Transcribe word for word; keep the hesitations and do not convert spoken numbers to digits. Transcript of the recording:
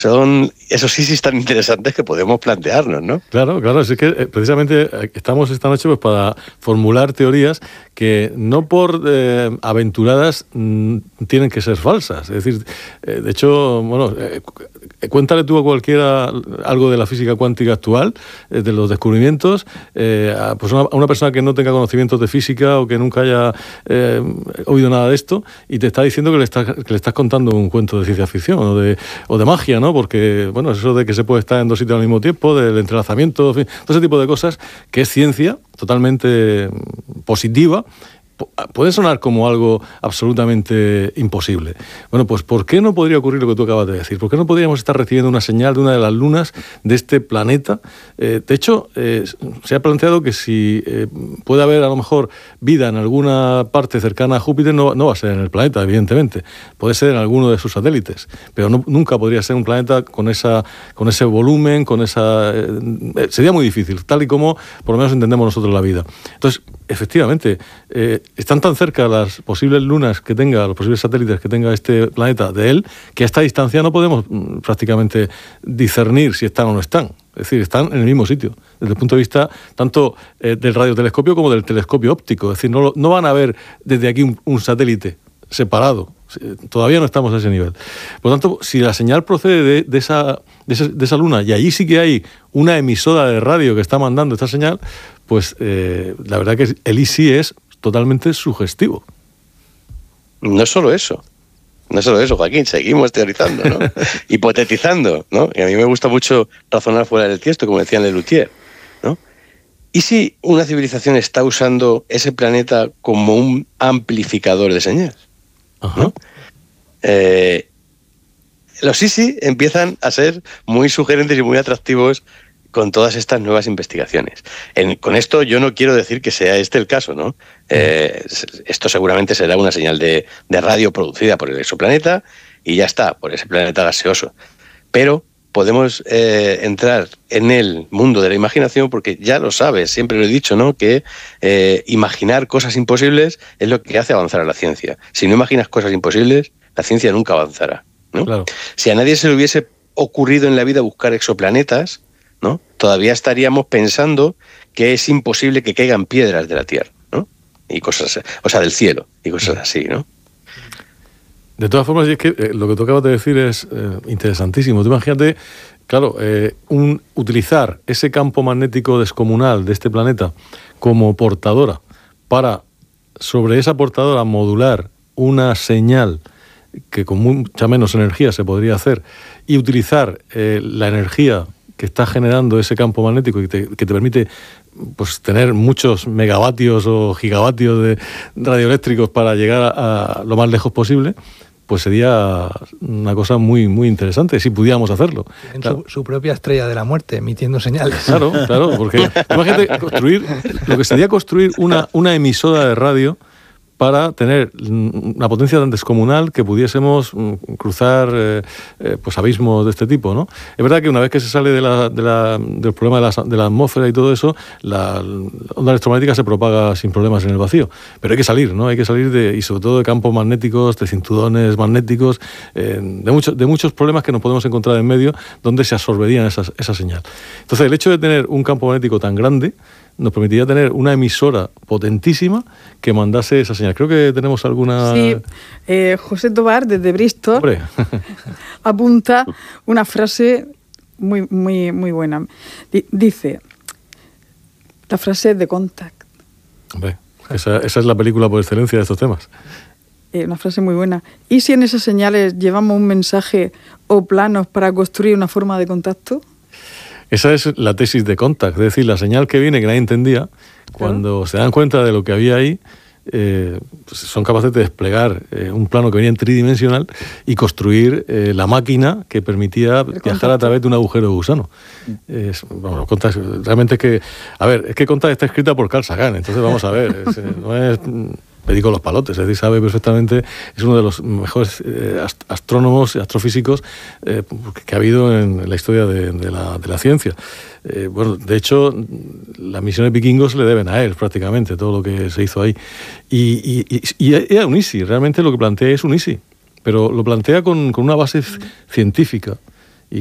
son esos sí sí tan interesantes que podemos plantearnos, ¿no? Claro, claro, es que eh, precisamente estamos esta noche pues para formular teorías que no por eh, aventuradas mm, tienen que ser falsas. Es decir, eh, de hecho, bueno, eh, cuéntale tú a cualquiera algo de la física cuántica actual, eh, de los descubrimientos, eh, a, pues una, a una persona que no tenga conocimientos de física o que nunca haya eh, oído nada de esto y te está diciendo que le estás, que le estás contando un cuento de ciencia ficción o de, o de magia, ¿no? Porque, bueno, eso de que se puede estar en dos sitios al mismo tiempo, del entrelazamiento, en fin, todo ese tipo de cosas, que es ciencia totalmente positiva, puede sonar como algo absolutamente imposible. Bueno, pues ¿por qué no podría ocurrir lo que tú acabas de decir? ¿Por qué no podríamos estar recibiendo una señal de una de las lunas de este planeta? Eh, de hecho, eh, se ha planteado que si eh, puede haber a lo mejor vida en alguna parte cercana a Júpiter, no, no va a ser en el planeta, evidentemente. Puede ser en alguno de sus satélites, pero no, nunca podría ser un planeta con, esa, con ese volumen, con esa... Eh, sería muy difícil, tal y como por lo menos entendemos nosotros la vida. Entonces, efectivamente, eh, están tan cerca las posibles lunas que tenga, los posibles satélites que tenga este planeta de él, que a esta distancia no podemos mm, prácticamente discernir si están o no están. Es decir, están en el mismo sitio, desde el punto de vista tanto eh, del radiotelescopio como del telescopio óptico. Es decir, no, no van a ver desde aquí un, un satélite separado. Todavía no estamos a ese nivel. Por lo tanto, si la señal procede de, de, esa, de, esa, de esa luna y allí sí que hay una emisora de radio que está mandando esta señal, pues eh, la verdad que el I C I es totalmente sugestivo. No solo eso, no solo eso, Joaquín, seguimos teorizando, ¿no? Hipotetizando, ¿no? Y a mí me gusta mucho razonar fuera del tiesto, como decía Lelutier, ¿no? ¿Y si una civilización está usando ese planeta como un amplificador de señal? ¿No? Eh, los sí sí empiezan a ser muy sugerentes y muy atractivos con todas estas nuevas investigaciones. En, con esto yo no quiero decir que sea este el caso, ¿no? Eh, esto seguramente será una señal de, de radio producida por el exoplaneta y ya está, por ese planeta gaseoso. Pero podemos eh, entrar en el mundo de la imaginación porque ya lo sabes, siempre lo he dicho, ¿no? Que eh, imaginar cosas imposibles es lo que hace avanzar a la ciencia. Si no imaginas cosas imposibles, la ciencia nunca avanzará, ¿no? Claro. Si a nadie se le hubiese ocurrido en la vida buscar exoplanetas, ¿no? Todavía estaríamos pensando que es imposible que caigan piedras de la Tierra, ¿no? Y cosas, o sea, del cielo, y cosas así, ¿no? De todas formas, y es que eh, lo que tú acabas de decir es eh, interesantísimo. Tú imagínate, claro, eh, un, utilizar ese campo magnético descomunal de este planeta como portadora para, sobre esa portadora, modular una señal que con mucha menos energía se podría hacer y utilizar eh, la energía que está generando ese campo magnético y que te, que te permite pues tener muchos megavatios o gigavatios de radioeléctricos para llegar a, a lo más lejos posible, pues sería una cosa muy muy interesante si pudiéramos hacerlo. En claro. su, su propia estrella de la muerte, emitiendo señales. Claro, claro, porque imagínate construir, lo que sería construir una, una emisora de radio para tener una potencia tan descomunal que pudiésemos cruzar eh, eh, pues abismos de este tipo, ¿no? Es verdad que una vez que se sale de la, de la, del problema de la, de la atmósfera y todo eso, la onda electromagnética se propaga sin problemas en el vacío. Pero hay que salir, ¿no? Hay que salir de, y sobre todo de campos magnéticos, de cinturones magnéticos, eh, de, mucho, de muchos problemas que nos podemos encontrar en medio donde se absorberían esas, esa señal. Entonces, el hecho de tener un campo magnético tan grande nos permitiría tener una emisora potentísima que mandase esa señal. Creo que tenemos alguna... Sí, eh, José Tobar, desde Bristol, apunta una frase muy, muy, muy buena. D- dice, la frase de Contact. Hombre, esa, esa es la película por excelencia de estos temas. Eh, una frase muy buena. ¿Y si en esas señales llevamos un mensaje o planos para construir una forma de contacto? Esa es la tesis de Contact, es decir, la señal que viene que nadie entendía, cuando claro. se dan cuenta de lo que había ahí, eh, pues son capaces de desplegar eh, un plano que venía en tridimensional y construir eh, la máquina que permitía viajar a través de un agujero de gusano. Es, bueno, Contact, realmente es que, a ver, es que Contact está escrita por Carl Sagan, entonces vamos a ver, es, no es... me digo los palotes, es decir, sabe perfectamente, es uno de los mejores eh, astrónomos y astrofísicos eh, que ha habido en la historia de, de, la, de la ciencia. Eh, bueno, de hecho, las misiones vikingos le deben a él prácticamente, todo lo que se hizo ahí. Y, y, y, y era un I S I, realmente lo que plantea es un I S I, pero lo plantea con, con una base científica